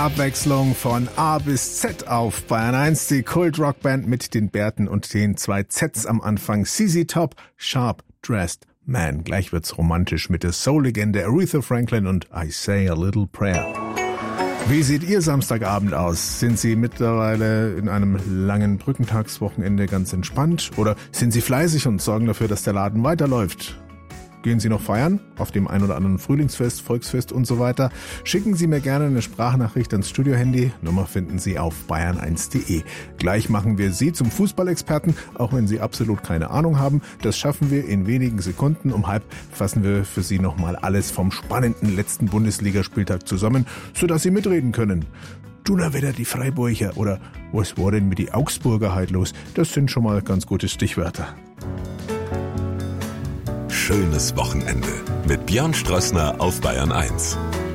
Abwechslung von A bis Z auf Bayern 1, die Kult-Rockband mit den Bärten und den 2 Zs am Anfang. ZZ Top, Sharp Dressed Man. Gleich wird's romantisch mit der Soul-Legende Aretha Franklin und I Say a Little Prayer. Wie sieht Ihr Samstagabend aus? Sind Sie mittlerweile in einem langen Brückentagswochenende ganz entspannt? Oder sind Sie fleißig und sorgen dafür, dass der Laden weiterläuft? Gehen Sie noch feiern? Auf dem ein oder anderen Frühlingsfest, Volksfest und so weiter? Schicken Sie mir gerne eine Sprachnachricht ans Studiohandy. Nummer finden Sie auf bayern1.de. Gleich machen wir Sie zum Fußballexperten, auch wenn Sie absolut keine Ahnung haben. Das schaffen wir in wenigen Sekunden. Um 12:30 fassen wir für Sie nochmal alles vom spannenden letzten Bundesligaspieltag zusammen, sodass Sie mitreden können. Du da wieder die Freiburger oder was war denn mit die Augsburger halt los? Das sind schon mal ganz gute Stichwörter. Schönes Wochenende mit Björn Strössner auf Bayern 1.